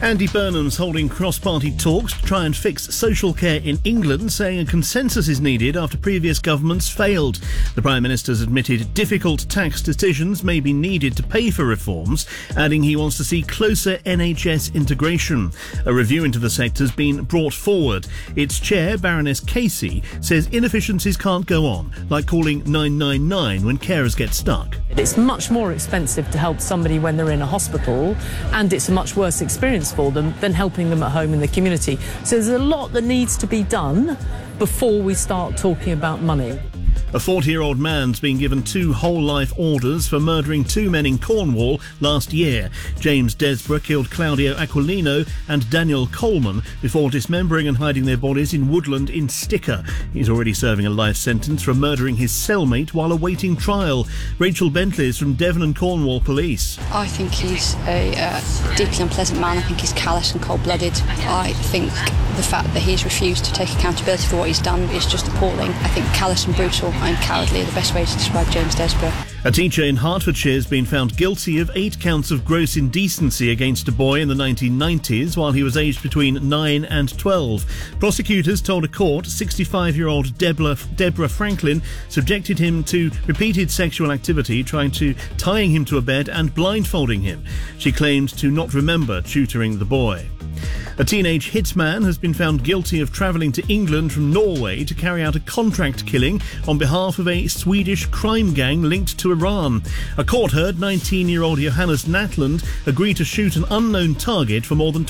Andy Burnham's holding cross-party talks to try and fix social care in England, saying a consensus is needed after previous governments failed. The Prime Minister's admitted difficult tax decisions may be needed to pay for reforms, adding he wants to see closer NHS integration. A review into the sector's been brought forward. Its chair, Baroness Casey, says inefficiencies can't go on, like calling 999 when carers get stuck. It's much more expensive to help somebody when they're in a hospital, and it's a much worse experience for them than helping them at home in the community. So there's a lot that needs to be done before we start talking about money. A 40-year-old man's been given 2 whole-life orders for murdering 2 men in Cornwall last year. James Desborough killed Claudio Aquilino and Daniel Coleman before dismembering and hiding their bodies in woodland in Sticker. He's already serving a life sentence for murdering his cellmate while awaiting trial. Rachel Bentley is from Devon and Cornwall Police. I think he's a deeply unpleasant man. I think he's callous and cold-blooded. I think the fact that he's refused to take accountability for what he's done is just appalling. I think callous and brutal and cowardly are the best way to describe James Desborough. A teacher in Hertfordshire has been found guilty of 8 counts of gross indecency against a boy in the 1990s while he was aged between 9 and 12. Prosecutors told a court 65-year-old Deborah Franklin subjected him to repeated sexual activity, tying him to a bed and blindfolding him. She claimed to not remember tutoring the boy. A teenage hitman has been found guilty of travelling to England from Norway to carry out a contract killing on behalf of a Swedish crime gang linked to Iran. A court heard 19-year-old Johannes Natland agreed to shoot an unknown target for more than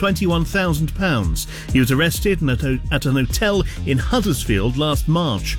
£21,000. He was arrested at an hotel in Huddersfield last March.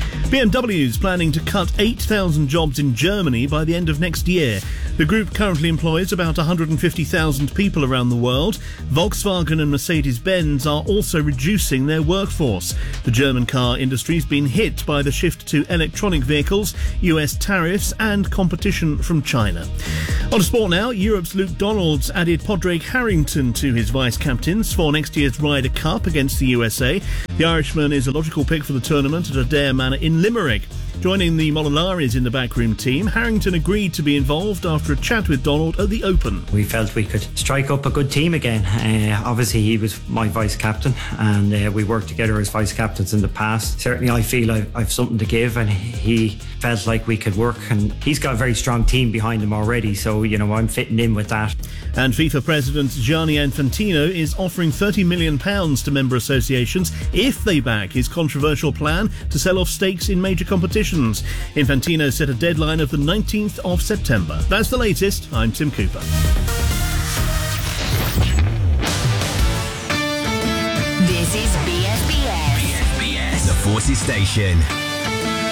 BMW is planning to cut 8,000 jobs in Germany by the end of next year. The group currently employs about 150,000 people around the world. Volkswagen and Mercedes-Benz are also reducing their workforce. The German car industry has been hit by the shift to electronic vehicles, US tariffs and competition from China. On to sport now, Europe's Luke Donalds added Padraig Harrington to his vice-captains for next year's Ryder Cup against the USA. The Irishman is a logical pick for the tournament at Adair Manor in Limerick. Joining the Molinaris in the backroom team, Harrington agreed to be involved after a chat with Donald at the Open. We felt we could strike up a good team again. Obviously he was my vice-captain and we worked together as vice-captains in the past. Certainly I feel I've something to give and he felt like we could work, and he's got a very strong team behind him already, so I'm fitting in with that. And FIFA President Gianni Infantino is offering £30 million to member associations if they back his controversial plan to sell off stakes in major competitions. Infantino set a deadline of the 19th of September. That's the latest. I'm Tim Cooper. This is BFBS. The Forces Station.